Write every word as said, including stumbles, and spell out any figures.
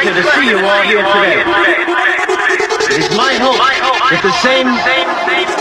pleasure to see you all here today. It is my hope that the same